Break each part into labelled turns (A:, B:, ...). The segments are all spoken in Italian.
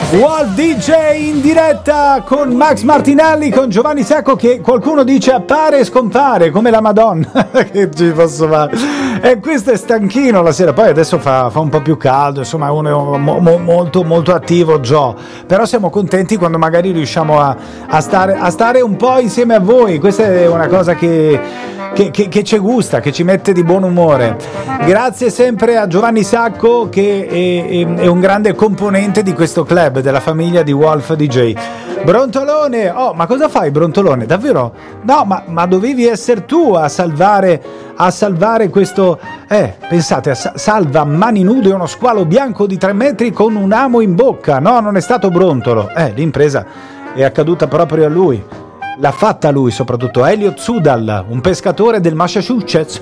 A: Wolf DJ in diretta con Max Martinelli, con Giovanni Sacco, che qualcuno dice appare e scompare come la Madonna. Che ci posso fare? E questo è stanchino la sera, poi adesso fa un po' più caldo, insomma uno è molto molto attivo, però siamo contenti quando magari riusciamo a stare un po' insieme a voi. Questa è una cosa che ci gusta, che ci mette di buon umore. Grazie sempre a Giovanni Sacco, che è un grande componente di questo club, della famiglia di Wolf DJ. Brontolone, oh, ma cosa fai, Brontolone? Davvero? No, ma dovevi essere tu a salvare questo. Pensate, salva a mani nude uno squalo bianco di 3 metri con un amo in bocca. No, non è stato Brontolo. L'impresa è accaduta proprio a lui. L'ha fatta lui, soprattutto Elliot Sudal, un pescatore del Massachusetts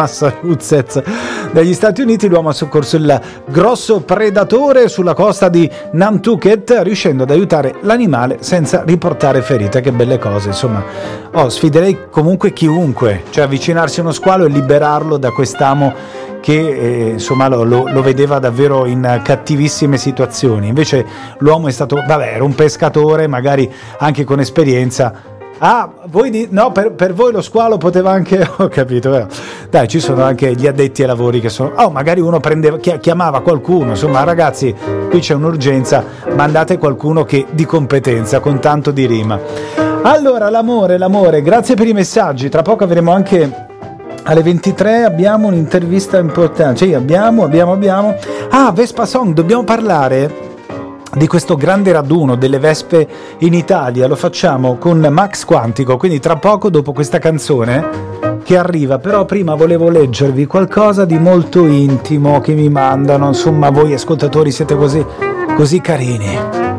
A: degli Stati Uniti. L'uomo ha soccorso il grosso predatore sulla costa di Nantucket, riuscendo ad aiutare l'animale senza riportare ferite. Che belle cose, insomma. Sfiderei comunque chiunque, cioè avvicinarsi a uno squalo e liberarlo da quest'amo che insomma lo vedeva davvero in cattivissime situazioni. Invece l'uomo è stato, era un pescatore, magari anche con esperienza. No, per voi lo squalo poteva anche, ho capito, vero? Dai, ci sono anche gli addetti ai lavori che sono, magari uno chiamava qualcuno, insomma, ragazzi, qui c'è un'urgenza, mandate qualcuno che di competenza, con tanto di rima. Allora, l'amore, grazie per i messaggi. Tra poco avremo anche alle 23 abbiamo un'intervista importante. Cioè, abbiamo Vespa Song, dobbiamo parlare di questo grande raduno delle vespe in Italia. Lo facciamo con Max Quantico, quindi tra poco, dopo questa canzone che arriva. Però prima volevo leggervi qualcosa di molto intimo che mi mandano, insomma, voi ascoltatori siete così carini.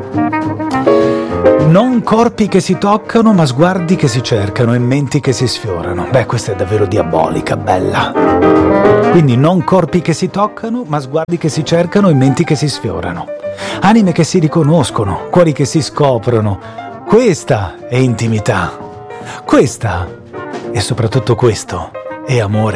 A: Non corpi che si toccano, ma sguardi che si cercano e menti che si sfiorano. Questa è davvero diabolica, bella. Quindi non corpi che si toccano, ma sguardi che si cercano e menti che si sfiorano. Anime che si riconoscono, cuori che si scoprono. Questa è intimità. Questa, e soprattutto questo, è amore.